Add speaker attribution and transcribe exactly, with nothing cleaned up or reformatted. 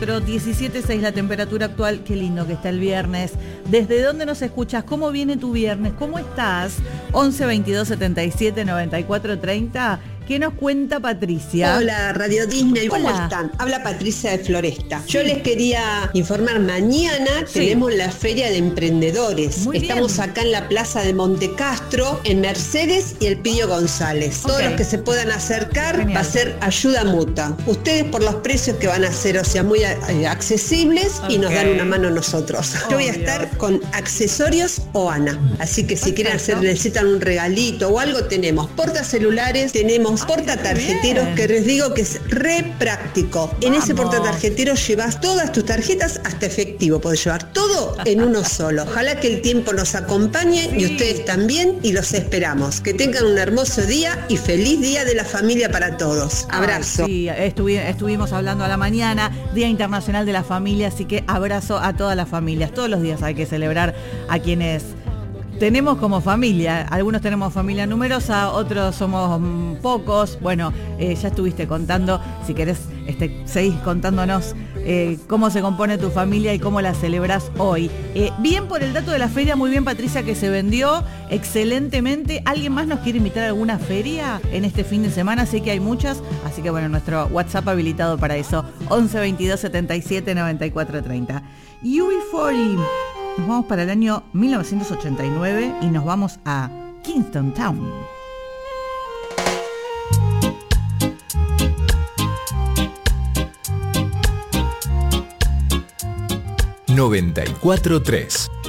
Speaker 1: cuatro, diecisiete punto seis la temperatura actual. Qué lindo que está el viernes. ¿Desde dónde nos escuchas? ¿Cómo viene tu viernes? ¿Cómo estás? once, veintidós, setenta y siete, noventa y cuatro, treinta. ¿Qué nos cuenta Patricia?
Speaker 2: Hola, Radio Disney, ¿cómo
Speaker 1: Hola.
Speaker 2: están? Habla Patricia de Floresta. Yo les quería informar, mañana
Speaker 1: Sí.
Speaker 2: tenemos la Feria de Emprendedores.
Speaker 1: Muy
Speaker 2: Estamos
Speaker 1: bien.
Speaker 2: acá en la Plaza de Montecastro, en Mercedes y Elpidio González. Todos
Speaker 1: Ok.
Speaker 2: los que se puedan acercar,
Speaker 1: Genial.
Speaker 2: va a ser ayuda mutua. Ustedes por los precios que van a ser, o sea, muy eh, accesibles y nos
Speaker 1: Ok.
Speaker 2: dan una mano a nosotros. Yo voy a
Speaker 1: Obvio.
Speaker 2: estar con accesorios Oana. Así que si quieren hacer,
Speaker 1: Perfecto.
Speaker 2: necesitan un regalito o algo, tenemos portacelulares, tenemos portatarjeteros,
Speaker 1: bien.
Speaker 2: que les digo que es re práctico. En ese
Speaker 1: Vamos.
Speaker 2: portatarjetero llevas todas tus tarjetas hasta efectivo, podés llevar todo en uno solo. Ojalá que el tiempo nos acompañe
Speaker 1: Sí.
Speaker 2: y ustedes también, y los esperamos. Que tengan un hermoso día y feliz Día de la Familia para todos. Abrazo.
Speaker 1: Ay, sí, estuvi- estuvimos hablando a la mañana, Día Internacional de la Familia, así que abrazo a todas las familias. Todos los días hay que celebrar a quienes tenemos como familia. Algunos tenemos familia numerosa, otros somos mm, pocos. Bueno, eh, ya estuviste contando, si querés, este, seguís contándonos eh, cómo se compone tu familia y cómo la celebras hoy. Eh, bien por el dato de la feria, muy bien Patricia, que se vendió excelentemente. ¿Alguien más nos quiere invitar a alguna feria en este fin de semana? Sé que hay muchas, así que bueno, nuestro WhatsApp habilitado para eso, once, veintidós, setenta y siete, noventa y cuatro, treinta. U B cuarenta, nos vamos para el año mil novecientos ochenta y nueve y nos vamos a Kingston Town.
Speaker 3: noventa y cuatro punto tres